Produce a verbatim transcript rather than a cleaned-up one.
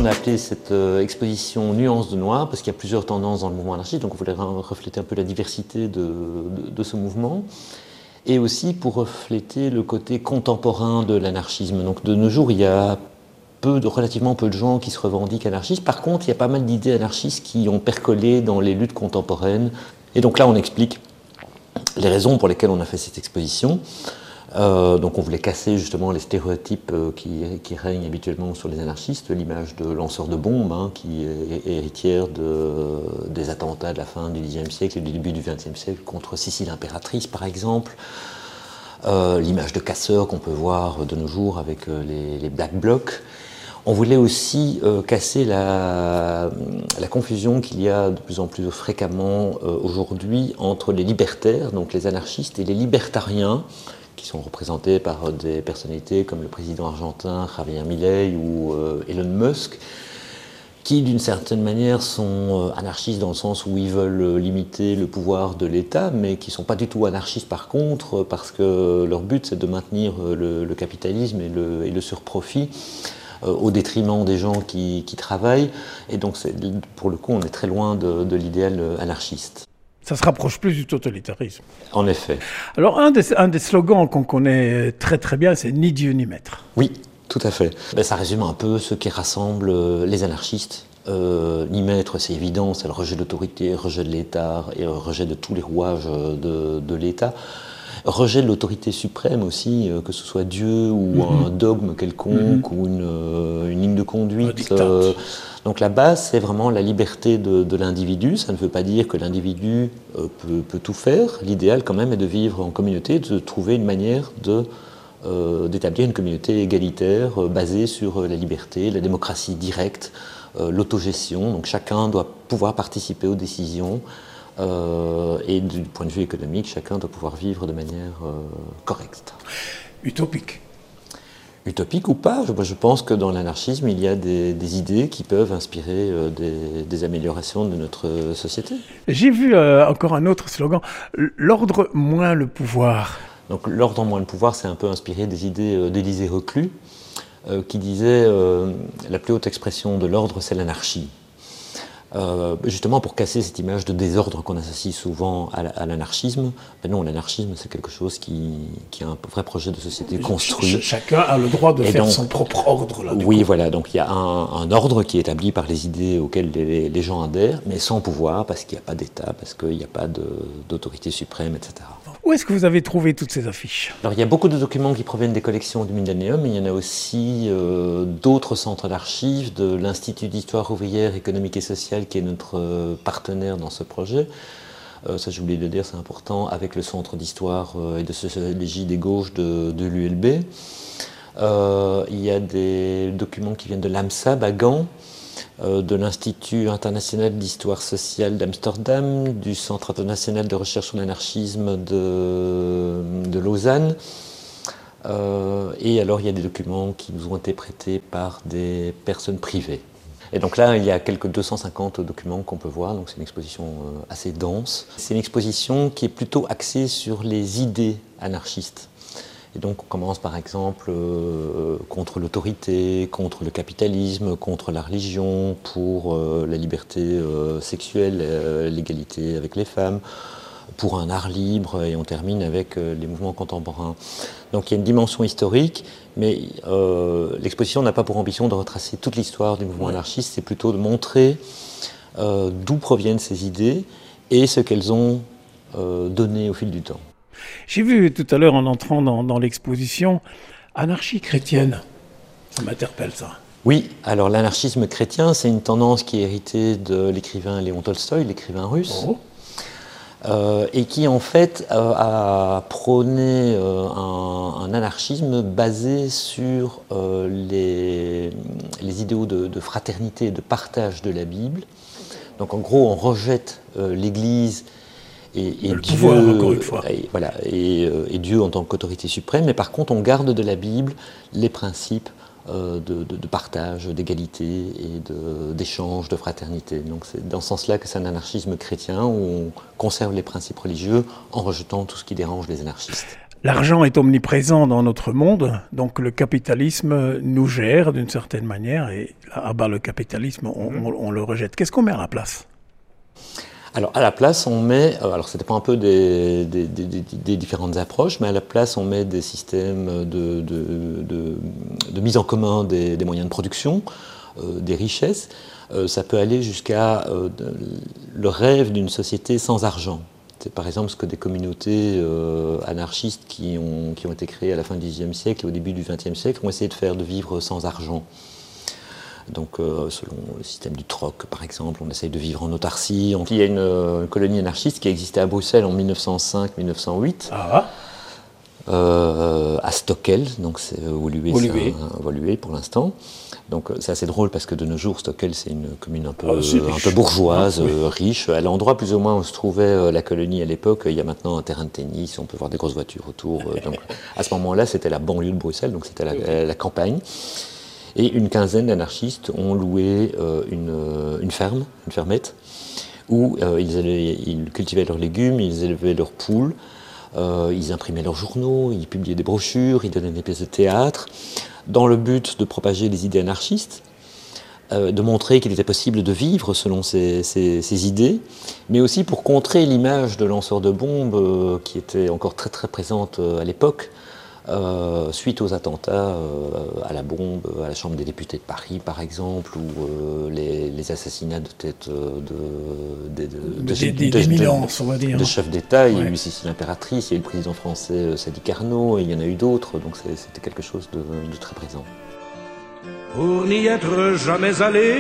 a appelé cette euh, exposition Nuances de noir, parce qu'il y a plusieurs tendances dans le mouvement anarchiste, donc on voulait refléter un peu la diversité de, de, de ce mouvement, et aussi pour refléter le côté contemporain de l'anarchisme. Donc de nos jours, il y a peu de, relativement peu de gens qui se revendiquent anarchistes. Par contre, il y a pas mal d'idées anarchistes qui ont percolé dans les luttes contemporaines. Et donc là, on explique les raisons pour lesquelles on a fait cette exposition. Euh, donc on voulait casser justement les stéréotypes euh, qui, qui règnent habituellement sur les anarchistes, l'image de lanceur de bombes, hein, qui est, est héritière de, des attentats de la fin du dixième siècle et du début du vingtième siècle contre Sissi l'impératrice par exemple, euh, l'image de casseur qu'on peut voir de nos jours avec euh, les, les Black Blocs. On voulait aussi euh, casser la, la confusion qu'il y a de plus en plus fréquemment euh, aujourd'hui entre les libertaires, donc les anarchistes, et les libertariens, qui sont représentés par des personnalités comme le président argentin Javier Milei ou euh, Elon Musk, qui d'une certaine manière sont anarchistes dans le sens où ils veulent limiter le pouvoir de l'État, mais qui ne sont pas du tout anarchistes par contre, parce que leur but c'est de maintenir le, le capitalisme et le, et le surprofit euh, au détriment des gens qui, qui travaillent. Et donc pour le coup on est très loin de, de l'idéal anarchiste. Ça se rapproche plus du totalitarisme. En effet. Alors, un des, un des slogans qu'on connaît très très bien, c'est « Ni Dieu ni maître ». Oui, tout à fait. Ben, ça résume un peu ce qui rassemble les anarchistes. Euh, ni maître, c'est évident, c'est le rejet de l'autorité, rejet de l'État et rejet de tous les rouages de, de l'État. Rejet de l'autorité suprême aussi, que ce soit Dieu ou mm-hmm. un dogme quelconque mm-hmm. ou une, une ligne de conduite. Euh, donc la base, c'est vraiment la liberté de, de l'individu. Ça ne veut pas dire que l'individu euh, peut, peut tout faire. L'idéal quand même est de vivre en communauté, de trouver une manière de, euh, d'établir une communauté égalitaire euh, basée sur la liberté, la démocratie directe, euh, l'autogestion. Donc chacun doit pouvoir participer aux décisions. Euh, et du point de vue économique, chacun doit pouvoir vivre de manière euh, correcte. Utopique. Utopique ou pas, je, je pense que dans l'anarchisme, il y a des, des idées qui peuvent inspirer euh, des, des améliorations de notre société. J'ai vu euh, encore un autre slogan, l'ordre moins le pouvoir. Donc l'ordre moins le pouvoir, c'est un peu inspiré des idées euh, d'Élisée Reclus, euh, qui disait euh, la plus haute expression de l'ordre, c'est l'anarchie. Euh, justement pour casser cette image de désordre qu'on associe souvent à, à l'anarchisme. Ben non, l'anarchisme c'est quelque chose qui, qui a un vrai projet de société construit. Ch- chacun a le droit de et faire donc, son propre ordre. Là, oui, coup. voilà, donc il y a un, un ordre qui est établi par les idées auxquelles les, les gens adhèrent, mais sans pouvoir, parce qu'il n'y a pas d'État, parce qu'il n'y a pas de, d'autorité suprême, et cetera. Où est-ce que vous avez trouvé toutes ces affiches ? Alors il y a beaucoup de documents qui proviennent des collections du Millennium, mais il y en a aussi euh, d'autres centres d'archives, de l'Institut d'histoire ouvrière, économique et sociale, qui est notre euh, partenaire dans ce projet. Euh, ça j'ai oublié de le dire, c'est important, avec le centre d'histoire euh, et de sociologie des gauches de, de l'U L B. Euh, il y a des documents qui viennent de l'AMSAB à Gand, euh, de l'Institut international d'histoire sociale d'Amsterdam, du Centre international de recherche sur l'anarchisme de, de Lausanne. Euh, et alors il y a des documents qui nous ont été prêtés par des personnes privées. Et donc là, il y a quelques deux cent cinquante documents qu'on peut voir, donc c'est une exposition euh, assez dense. C'est une exposition qui est plutôt axée sur les idées anarchistes. Et donc on commence par exemple euh, contre l'autorité, contre le capitalisme, contre la religion, pour euh, la liberté euh, sexuelle, euh, l'égalité avec les femmes, pour un art libre, et on termine avec euh, les mouvements contemporains. Donc il y a une dimension historique, mais euh, l'exposition n'a pas pour ambition de retracer toute l'histoire du mouvement anarchiste, c'est plutôt de montrer euh, d'où proviennent ces idées et ce qu'elles ont euh, donné au fil du temps. J'ai vu tout à l'heure en entrant dans, dans l'exposition, anarchie chrétienne. Ça m'interpelle ça. Oui, alors l'anarchisme chrétien, c'est une tendance qui est héritée de l'écrivain Léon Tolstoï, l'écrivain russe, oh. euh, et qui en fait euh, a prôné euh, un, un anarchisme basé sur euh, les, les idéaux de, de fraternité et de partage de la Bible. Donc en gros, on rejette euh, l'Église et, et le Dieu, pouvoir, encore une fois. Et, voilà, et, et Dieu en tant qu'autorité suprême, mais par contre on garde de la Bible les principes euh, de, de, de partage, d'égalité et de, d'échange, de fraternité. Donc c'est dans ce sens-là que c'est un anarchisme chrétien où on conserve les principes religieux en rejetant tout ce qui dérange les anarchistes. L'argent est omniprésent dans notre monde, donc le capitalisme nous gère d'une certaine manière, et là, ah bah, le capitalisme, on, on, on le rejette. Qu'est-ce qu'on met à la place ? Alors à la place, on met, alors ça dépend un peu des, des, des, des différentes approches, mais à la place, on met des systèmes de, de, de, de mise en commun des, des moyens de production, euh, des richesses. Euh, ça peut aller jusqu'à euh, le rêve d'une société sans argent. C'est par exemple ce que des communautés euh, anarchistes qui ont, qui ont été créées à la fin du dix-neuvième siècle et au début du vingtième siècle ont essayé de faire, de vivre sans argent. Donc, euh, selon le système du troc, par exemple, on essaye de vivre en autarcie. Il y a une, une colonie anarchiste qui a existé à Bruxelles en mille neuf cent cinq mille neuf cent huit, ah. euh, à Stockel, donc c'est Woluwe, Woluwe pour l'instant. Donc c'est assez drôle parce que de nos jours, Stockel, c'est une commune un peu, ah, un peu bourgeoise, ah, oui. euh, riche. À l'endroit plus ou moins où se trouvait euh, la colonie à l'époque, il y a maintenant un terrain de tennis, on peut voir des grosses voitures autour. Euh, donc, à ce moment-là, c'était la banlieue de Bruxelles, donc c'était la, la, la campagne. Et une quinzaine d'anarchistes ont loué euh, une, une ferme, une fermette, où euh, ils, allaient, ils cultivaient leurs légumes, ils élevaient leurs poules, euh, ils imprimaient leurs journaux, ils publiaient des brochures, ils donnaient des pièces de théâtre, dans le but de propager les idées anarchistes, euh, de montrer qu'il était possible de vivre selon ces, ces, ces idées, mais aussi pour contrer l'image de lanceurs de bombes euh, qui était encore très très présente euh, à l'époque. Euh, suite aux attentats euh, à la bombe, à la Chambre des députés de Paris par exemple, ou euh, les, les assassinats de tête euh, de, de, de, de, des, des, de, des on va dire. de chefs d'État. Il y a eu Cécile l'Impératrice, il y a eu le président français Sadi Carnot, et il y en a eu d'autres, donc c'était quelque chose de, de très présent. Pour n'y être jamais allé